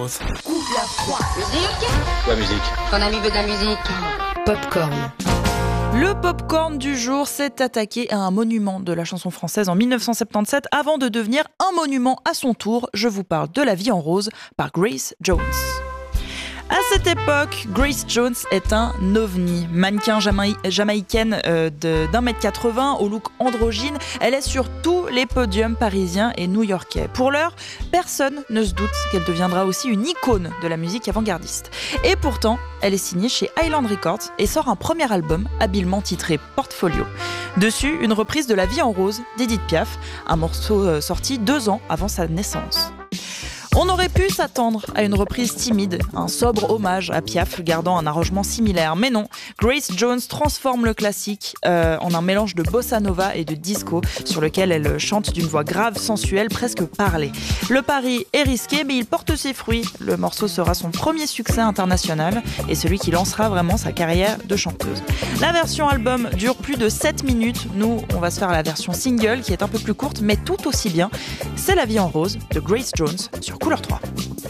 La musique. Ton ami veut de la musique. Popcorn. Le popcorn du jour s'est attaqué à un monument de la chanson française en 1977 avant de devenir un monument à son tour. Je vous parle de La vie en rose par Grace Jones. À cette époque, Grace Jones est un ovni, mannequin jamaïcaine d'1m80 au look androgyne. Elle est sur tous les podiums parisiens et new-yorkais. Pour l'heure, personne ne se doute qu'elle deviendra aussi une icône de la musique avant-gardiste. Et pourtant, elle est signée chez Island Records et sort un premier album habilement titré Portfolio. Dessus, une reprise de La vie en rose d'Édith Piaf, un morceau sorti 2 ans avant sa naissance. On aurait pu s'attendre à une reprise timide, un sobre hommage à Piaf gardant un arrangement similaire. Mais non, Grace Jones transforme le classique en un mélange de bossa nova et de disco sur lequel elle chante d'une voix grave, sensuelle, presque parlée. Le pari est risqué, mais il porte ses fruits. Le morceau sera son premier succès international et celui qui lancera vraiment sa carrière de chanteuse. La version album dure plus de 7 minutes. Nous, on va se faire la version single qui est un peu plus courte, mais tout aussi bien. C'est La vie en rose de Grace Jones sur Couleur 3.